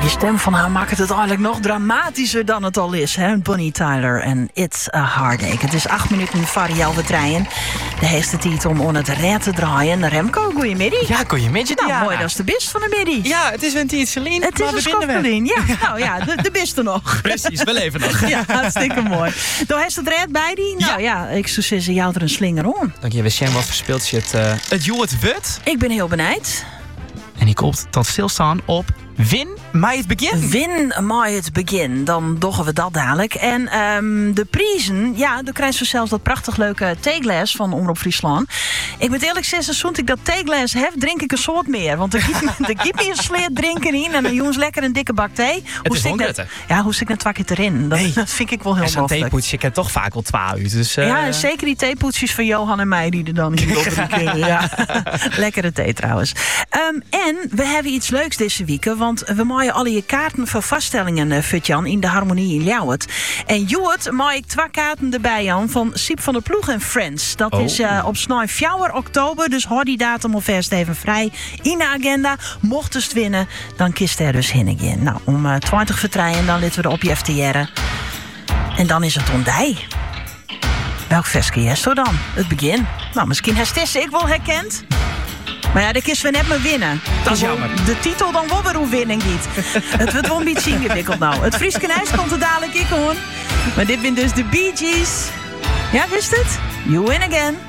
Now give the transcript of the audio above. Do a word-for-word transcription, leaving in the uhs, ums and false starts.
Die stem van haar maakt het eigenlijk nog dramatischer dan het al is, hè? Bonnie Tyler en It's a Heartache. Het is acht minuten voor Jelwe trein. De heeste tijd om on het red te draaien. Remco, goeiemiddag. Ja, goeiemiddag. Nou, ja. mooi, dat is de bist van de middag. Ja, het is een tijd, Celine. Het is een schokkelien. Ja, nou ja, de, de bist er nog. Precies, we leven nog. Ja, hartstikke mooi. Door heeft het red bij die? Nou ja, ja ik zou zeggen, jou er een slinger om. Dank je, we zien wat verspeelt je het, uh, het Joet Wut. Ik ben heel benijd. En die komt tot stilstaan op Win mij het begin. Win mij het begin. Dan doggen we dat dadelijk. En um, de prijzen, ja, dan krijg je zelfs dat prachtig leuke theeglas van Omroep Friesland. Ik moet eerlijk zeggen, zo'n ik dat theeglas heb, drink ik een soort meer. Want er giet me een sleer drinken in en dan jongens lekker een dikke bak thee. Het hoe is net, ja, hoe zit ik net twee keer erin? Dat, nee. dat vind ik wel heel mooi. En zo'n theepoetsje, ik heb toch vaak al twaalf uur. Dus, uh... Ja, zeker die theepoetsjes van Johan en mij die er dan in drinken. Ja. Lekkere thee trouwens. Um, en we hebben iets leuks deze week, want we maaien alle je kaarten voor vaststellingen, uh, Futjan, in de Harmonie in Ljouwert. En Joet maai ik twee kaarten erbij aan van Siep van der Ploeg en Friends. Dat oh. is uh, op vier oktober, dus houd die datum alvast even vrij in de agenda. Mocht het winnen, dan kist er dus heen again. Nou, om uh, twintig vertreien, dan litten we op je F T R. En dan is het ondij. Welk versje is er dan? Het begin. Nou, misschien heeft Tisse ik wel herkend. Maar ja, de kist we net maar winnen. Dat is jammer. De titel dan wel weer hoe winnen giet. Het wordt wel een beetje ingewikkeld nou. Het Frieske ijs komt er dadelijk ik hoor. Maar dit zijn dus de Bee Gees. Ja, wist het? You win again.